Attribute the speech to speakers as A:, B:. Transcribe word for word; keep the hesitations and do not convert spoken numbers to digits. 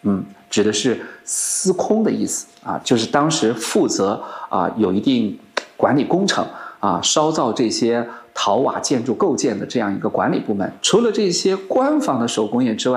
A: 嗯，指的是司空的意思啊，就是当时负责啊有一定管理工程啊，烧造这些陶瓦建筑构件的这样一个管理部门。除了这些官方的手工业之外，